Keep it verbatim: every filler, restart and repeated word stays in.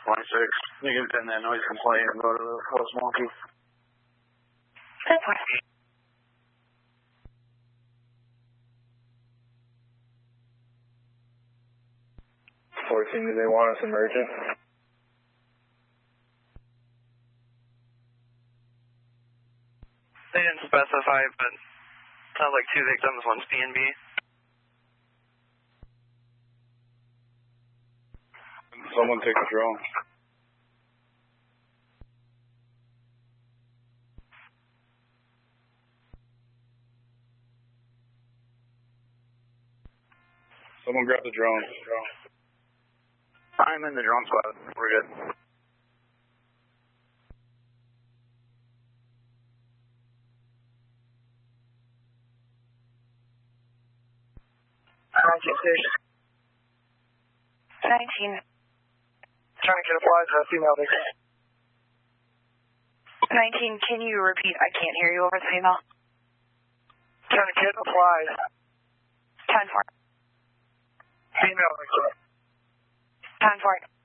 twenty-six. You can send that noise complaint and go to the Post Monkey. ten four. fourteen, do they want us emergent? They didn't specify, but sounds like two victims, one's P and B. Someone take a drone. Someone grab the drone. I'm in the drone squad. We're good. nineteen. Trying to get applied to a female victim. nineteen, can you repeat? I can't hear you over the female. Trying to get applied. ten four. Female victim. ten four.